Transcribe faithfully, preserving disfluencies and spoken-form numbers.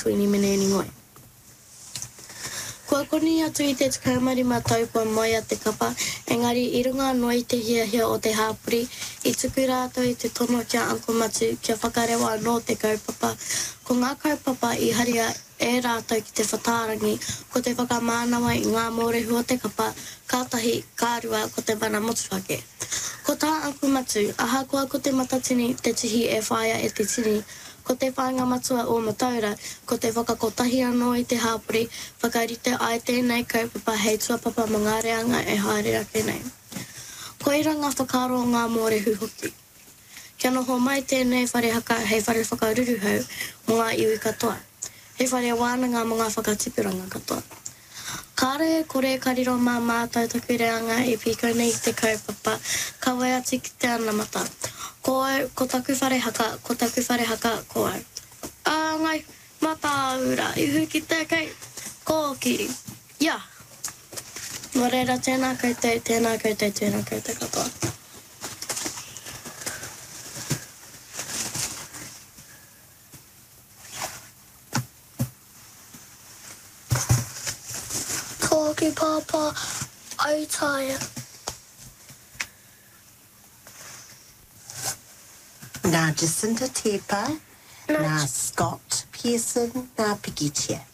tuini meneni ngoi. Kua koni atu I te tikaumari taupua mai a te kapa, engari I runga anō I te hiahia o te hāpuri, I tuku rātou I te tono kia Uncle Matu kia whakarewa anō te kaupapa. Ko ngā kaupapa I haria e rātou ki te whatarangi, ko te whakamānawa I ngā mōrehu o te kapa, kātahi, kārua, ko te mana motuwhake. Ko tā Uncle Matu, aha koa ko te matatini, te tihi e whaia e te tini, ko te whāinga matua o Mataura, ko te whakakotahi anō I te hāpuri, whakarite ai tēnei kaupapa hei tuapapa mā ngā reanga e haere ake nei. Ko ira ngā whakaro o ngā mōrehu hoki. Kia noho mai tēnei whare haka hei whare whakaruruhau mō ngā iwi katoa. Hei whare wānanga mō ngā whakatipuranga katoa. Kāre kore kariro mā mātou taku reanga I piko nei te kaupapa, ka wai ati ki te anamata. Ko au, ko taku whare haka, ko taku whare haka, ko au. A ngai, mata aura, ihu ki te kei, ko kiri. Ia. Nō reira, tēnā koutou, tēnā koutou, tēnā koutou katoa. Ko ki papa, au taia. Nā Jacinta Tepa, Nā nā Scott Pearson, nā Piki Tia.